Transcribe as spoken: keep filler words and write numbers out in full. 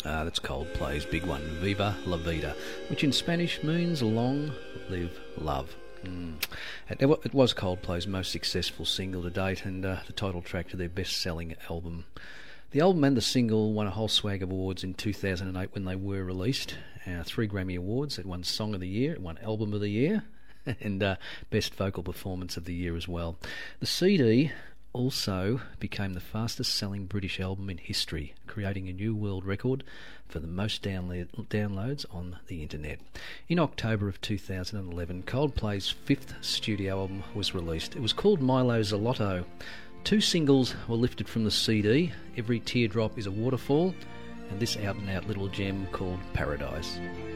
Uh, that's Coldplay's big one, Viva La Vida, which in Spanish means long live love. Mm. It, it was Coldplay's most successful single to date, and uh, the title track to their best-selling album. The album and the single won a whole swag of awards in two thousand eight when they were released. Uh, three Grammy Awards. It won Song of the Year, it won Album of the Year, and uh, Best Vocal Performance of the Year as well. The C D also became the fastest selling British album in history, creating a new world record for the most download, downloads on the internet. In October of two thousand eleven, Coldplay's fifth studio album was released. It was called Milo Zalotto. Two singles were lifted from the C D, Every Teardrop is a Waterfall, and this out-and-out little gem called Paradise.